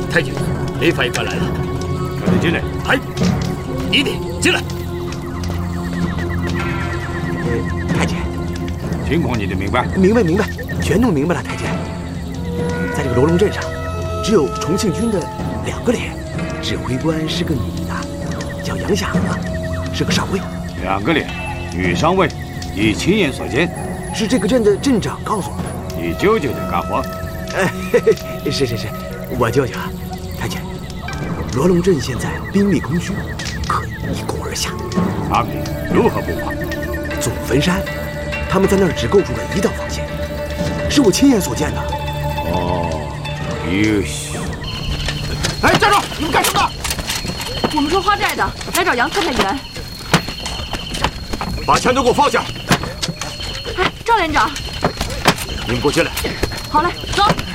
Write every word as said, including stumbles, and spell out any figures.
太君，雷法医官来了， 赶紧进来。 哎，你得进来。 呃，太监， 情况你得明白。 明白明白，全弄明白了，太监。在这个罗龙镇上，只有重庆军的两个连，指挥官是个女的，叫杨霞娥，是个上尉。 两个连，女上尉，你亲眼所见？ 是这个镇的镇长告诉我的。 你舅舅在干活？ 哎，是是是，我舅舅啊。太监，罗龙镇现在兵力空虚，可以一攻而下。 阿平如何布防？ 祖坟山，他们在那儿只构筑了一道防线，是我亲眼所见的。 哦，优秀。 哎，站住！你们干什么？ 我们说花寨的，来找杨参太员。 把枪都给我放下！ 哎，赵连长， 你们给我进来。 好嘞，走。